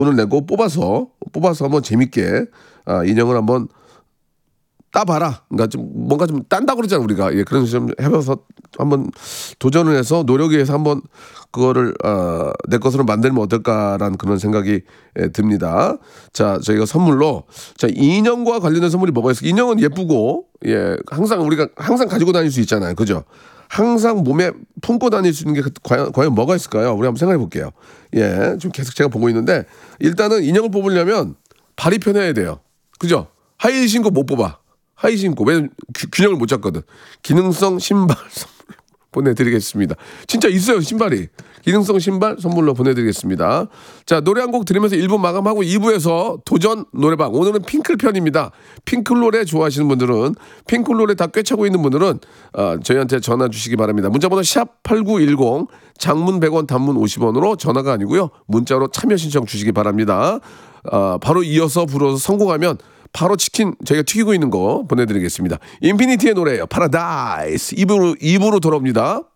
돈을 내고 뽑아서 한번 재밌게 인형을 한번 따봐라. 그러니까 좀 뭔가 좀 딴다고 그러잖아 우리가. 예, 그런 좀 해봐서 한번 도전을 해서 노력에 해서 한번 그거를 내 것으로 만들면 어떨까라는 그런 생각이 듭니다. 자, 저희가 선물로 자 인형과 관련된 선물이 뭐가 있을까? 인형은 예쁘고 예, 항상 우리가 항상 가지고 다닐 수 있잖아요, 그죠? 항상 몸에 품고 다닐 수 있는 게 과연 뭐가 있을까요? 우리 한번 생각해 볼게요. 예, 좀 계속 제가 보고 있는데 일단은 인형을 뽑으려면 발이 편해야 돼요, 그죠? 하이 신고 못 뽑아. 하이 신고 왜냐면 균형을 못 잡거든. 기능성 신발 선물 보내드리겠습니다. 진짜 있어요 신발이. 기능성 신발 선물로 보내드리겠습니다. 자 노래 한 곡 들으면서 1부 마감하고 2부에서 도전 노래방. 오늘은 핑클 편입니다. 핑클 노래 좋아하시는 분들은 핑클 노래 다 꿰차고 있는 분들은 저희한테 전화 주시기 바랍니다. 문자번호 샵8910 장문 100원 단문 50원으로 전화가 아니고요. 문자로 참여 신청 주시기 바랍니다. 바로 이어서 불어서 성공하면 바로 치킨 저희가 튀기고 있는 거 보내드리겠습니다. 인피니티의 노래예요. 파라다이스. 입으로 돌아옵니다.